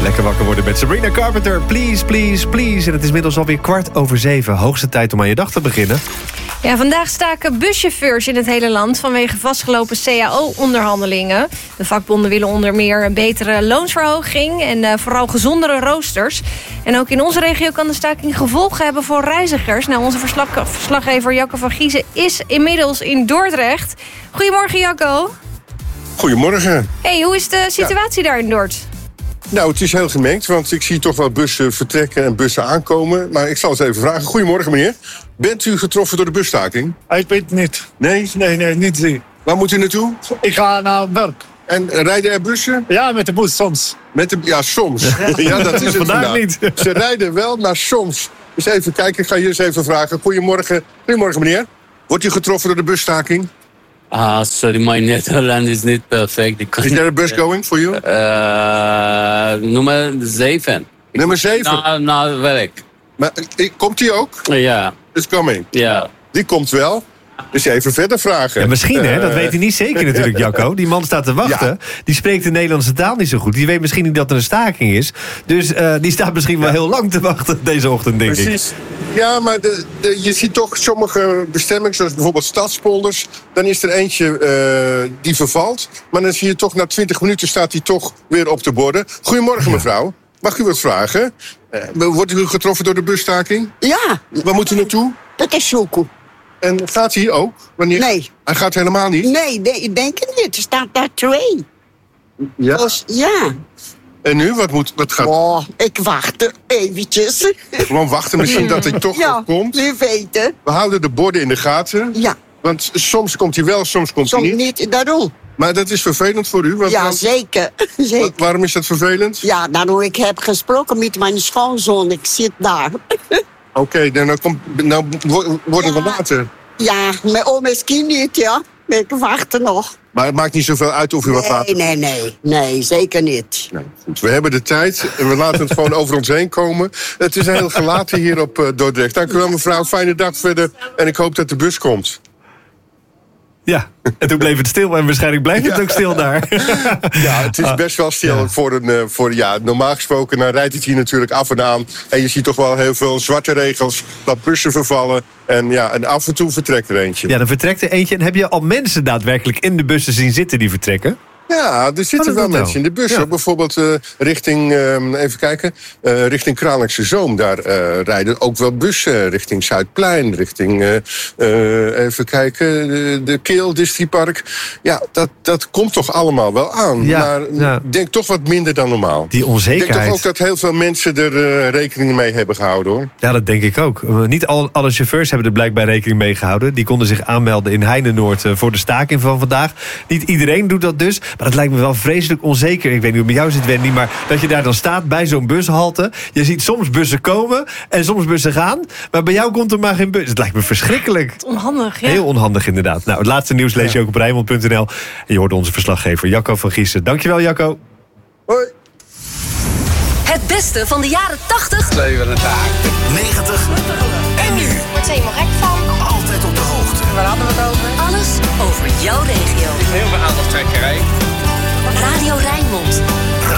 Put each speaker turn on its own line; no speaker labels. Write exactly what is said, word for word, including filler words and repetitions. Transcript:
Lekker wakker worden met Sabrina Carpenter. Please, please, please. En het is inmiddels alweer kwart over zeven. Hoogste tijd om aan je dag te beginnen.
Ja, vandaag staken buschauffeurs in het hele land vanwege vastgelopen C A O-onderhandelingen. De vakbonden willen onder meer een betere loonsverhoging en uh, vooral gezondere roosters. En ook in onze regio kan de staking gevolgen hebben voor reizigers. Nou, onze verslag, verslaggever Jacco van Giezen is inmiddels in Dordrecht. Goedemorgen, Jacco.
Goedemorgen.
Hey, hoe is de situatie ja. daar in Dort?
Nou, het is heel gemengd, want ik zie toch wel bussen vertrekken en bussen aankomen. Maar ik zal het even vragen. Goedemorgen, meneer. Bent u getroffen door de busstaking?
Ik weet het niet.
Nee?
Nee, nee, niet zie.
Waar moet u naartoe?
Ik ga naar werk.
En rijden er bussen?
Ja, met de bus soms.
Met de, ja, soms. Ja, ja dat is het
vandaag,
vandaag
niet.
Ze rijden wel, maar soms. Dus even kijken, ik ga je eens even vragen. Goedemorgen. Goedemorgen, meneer. Wordt u getroffen door de busstaking?
Ah, sorry, my Netherlands is niet perfect.
Is there a bus going for you?
Uh, nummer zeven.
Nummer zeven?
Naar, naar werk.
Maar, komt die ook?
Ja.
Is coming?
Ja.
Die komt wel. Dus even verder vragen.
Ja, misschien, hè? Dat
Uh,
weet hij niet zeker natuurlijk, Jacco. Die man staat te wachten.
Ja.
Die spreekt de Nederlandse taal niet zo goed. Die weet misschien niet dat er een staking is. Dus uh, die staat misschien wel heel lang te wachten deze ochtend, denk
Precies. ik. Ja, maar de, de, je ziet toch sommige bestemmingen, zoals bijvoorbeeld Stadspolders. Dan is er eentje uh, die vervalt. Maar dan zie je toch na twintig minuten staat die toch weer op de borden. Goedemorgen, ja. mevrouw. Mag u wat vragen? Uh, wordt u getroffen door de busstaking?
Ja.
Waar moet u naartoe?
Dat is Sjoeko.
En gaat hij ook? Wanneer?
Nee.
Hij gaat helemaal niet?
Nee, nee, ik denk het niet. Er staat daar twee.
Ja.
Dus, ja.
En nu? Wat, moet, wat gaat...
Oh, ik wacht er eventjes.
Gewoon wachten misschien dat hij toch
ja,
nog komt.
wie weten.
We houden de borden in de gaten.
Ja.
Want soms komt hij wel, soms komt hij
Soms
niet.
niet, daarom.
Maar dat is vervelend voor u? Want
Ja,
dan-
zeker. zeker.
Wa- Waarom is dat vervelend?
Ja, daarom ik heb gesproken met mijn schoonzoon. Ik zit daar.
Oké, okay, dan nou komt, nou wo- worden we
Ja.
later.
Ja, mijn oom misschien niet, ja. Maar ik wacht er nog.
Maar het maakt niet zoveel uit of u wat
Nee,
later...
nee, nee. Nee, zeker niet.
Nee, goed. We hebben de tijd en we laten het gewoon over ons heen komen. Het is heel gelaten hier op uh, Dordrecht. Dank u wel, mevrouw. Fijne dag verder. En ik hoop dat de bus komt.
Ja, en toen bleef het stil. En waarschijnlijk blijft het
Ja.
ook stil daar.
Ja, het is best wel stil
Ja.
voor een... Uh, voor, ja, normaal gesproken dan rijdt het hier natuurlijk af en aan. En je ziet toch wel heel veel zwarte regels. Dat bussen vervallen. En, ja, en af en toe vertrekt er eentje.
Ja, dan vertrekt er eentje. En heb je al mensen daadwerkelijk in de bussen zien zitten die vertrekken?
Ja, er zitten
dat
wel
doet wel.
mensen in de bus.
Ja.
Ook bijvoorbeeld uh, richting, uh, even kijken, uh, richting Kralingse Zoom. Daar uh, rijden ook wel bussen. Richting Zuidplein, richting, uh, uh, even kijken, de, de Keel, Districtpark. Ja, dat, dat komt toch allemaal wel aan.
Ja,
maar
ja.
ik denk toch wat minder dan normaal.
Die
Ik denk
onzekerheid.
toch ook dat heel veel mensen er uh, rekening mee hebben gehouden, hoor.
Ja, dat denk ik ook. Uh, niet al, alle chauffeurs hebben er blijkbaar rekening mee gehouden. Die konden zich aanmelden in Heinenoord uh, voor de staking van vandaag. Niet iedereen doet dat dus. Maar dat lijkt me wel vreselijk onzeker. Ik weet niet hoe het met jou zit, Wendy. Maar dat je daar dan staat bij zo'n bushalte. Je ziet soms bussen komen en soms bussen gaan. Maar bij jou komt er maar geen bus. Het lijkt me verschrikkelijk.
Onhandig, ja.
Heel onhandig inderdaad. Nou, het laatste nieuws lees je ook op Rijnmond punt n l. En je hoort onze verslaggever Jacco van Giezen. Dankjewel, Jacco.
Hoi.
Het beste van de jaren tachtig,
negentig en nu.
Word je helemaal gek van.
Altijd op de hoogte.
Waar hadden we het over? Alles over jouw regio.
Heel veel aandachttrekkerij.
Radio Rijnmond.